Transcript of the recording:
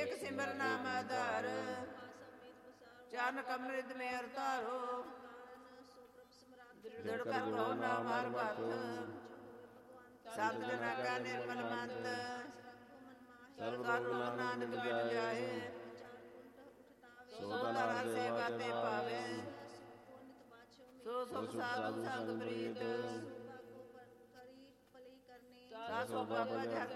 ਏਕ ਸਿਮਰ ਨਾਮ ਆਧਾਰ, ਚਰਨ ਕਮਰਿਤ ਮੇਰ ਧਾਰੋ। ਦ੍ਰਿੜ ਕਰ ਕਹੋ ਨਾਮ ਹਰ ਭਗਤ, ਸੰਤ ਜਨਾ ਕਾ ਨਿਰਮਲ ਮੰਤ। ਸਰਬ ਰੋਗ ਨਾਨਕ ਮਿਟ ਜਾਏ, ਸੋ ਤਰਾ ਸੇਵਾ ਤੇ ਪਾਵੇ। ਸੋ ਸੁਖ ਸਾਧੂ ਸੰਗ ਪ੍ਰੀਤ, ਸਾ ਸੋ ਬਾਬਾ ਜਗ